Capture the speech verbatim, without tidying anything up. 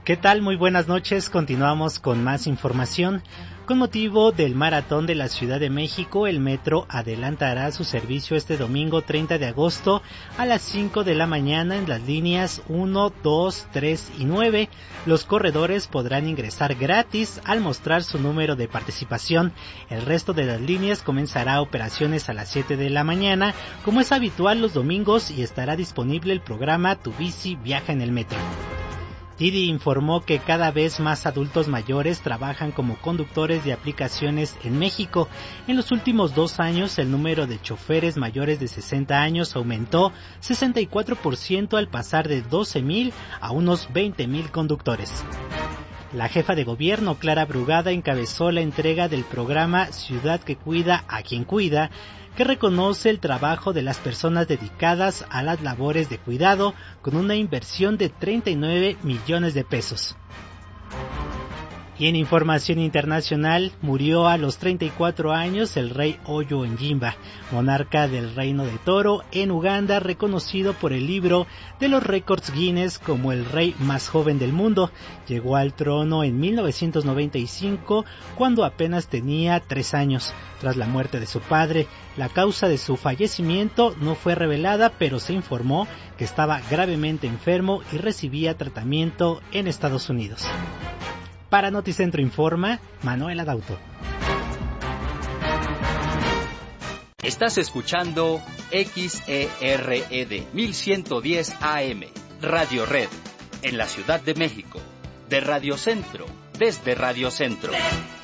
¿Qué tal? Muy buenas noches. Continuamos con más información. Con motivo del Maratón de la Ciudad de México, el metro adelantará su servicio este domingo treinta de agosto a las cinco de la mañana en las líneas uno, dos, tres y nueve. Los corredores podrán ingresar gratis al mostrar su número de participación. El resto de las líneas comenzará operaciones a las siete de la mañana, como es habitual los domingos, y estará disponible el programa Tu Bici Viaja en el Metro. Didi informó que cada vez más adultos mayores trabajan como conductores de aplicaciones en México. En los últimos dos años, el número de choferes mayores de sesenta años aumentó sesenta y cuatro por ciento al pasar de doce mil a unos veinte mil conductores. La jefa de gobierno, Clara Brugada, encabezó la entrega del programa Ciudad que Cuida a Quien Cuida, que reconoce el trabajo de las personas dedicadas a las labores de cuidado con una inversión de treinta y nueve millones de pesos. Y en información internacional, murió a los treinta y cuatro años el rey Oyo Enyimba, monarca del Reino de Toro en Uganda, reconocido por el libro de los récords Guinness como el rey más joven del mundo. Llegó al trono en mil novecientos noventa y cinco, cuando apenas tenía tres años. Tras la muerte de su padre, la causa de su fallecimiento no fue revelada, pero se informó que estaba gravemente enfermo y recibía tratamiento en Estados Unidos. Para Noticentro Informa, Manuela Dauto. Estás escuchando X E R E D mil ciento diez A M, Radio Red, en la Ciudad de México, de Radio Centro, desde Radio Centro.